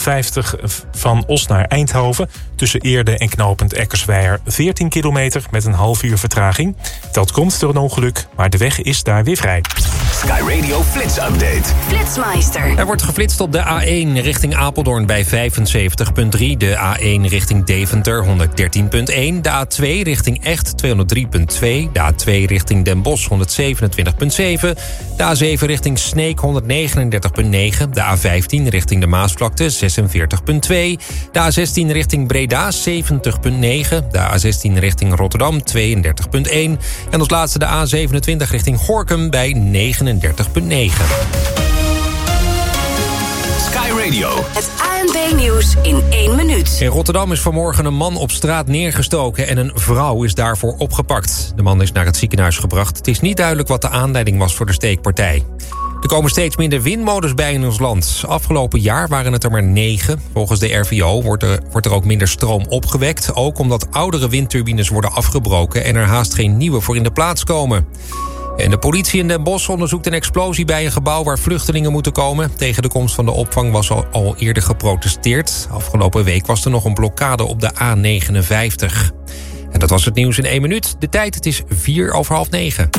50 van Os naar Eindhoven. Tussen Eerde en knooppunt Eckersweijer 14 kilometer met een half uur vertraging. Dat komt door een ongeluk, maar de weg is daar weer vrij. Sky Radio Flits Update. Flitsmeister. Er wordt geflitst op de A1 richting Apeldoorn bij 75,3. De A1 richting Deventer 113,1. De A2 richting Echt 203,2. De A2 richting Den Bosch 127,7. De A7 richting Sneek 139,9. De A15 richting de Maasvlakte 46,2. De A16 richting Breda 70,9. De A16 richting Rotterdam 32,1. En als laatste de A27 richting Gorinchem bij 39,9. Sky Radio. Het ANP-nieuws in 1 minuut. In Rotterdam is vanmorgen een man op straat neergestoken en een vrouw is daarvoor opgepakt. De man is naar het ziekenhuis gebracht. Het is niet duidelijk wat de aanleiding was voor de steekpartij. Er komen steeds minder windmolens bij in ons land. Afgelopen jaar waren het er maar 9. Volgens de RVO wordt er ook minder stroom opgewekt. Ook omdat oudere windturbines worden afgebroken en er haast geen nieuwe voor in de plaats komen. En de politie in Den Bosch onderzoekt een explosie bij een gebouw waar vluchtelingen moeten komen. Tegen de komst van de opvang was al eerder geprotesteerd. Afgelopen week was er nog een blokkade op de A59. En dat was het nieuws in 1 minuut. De tijd, het is 9:04.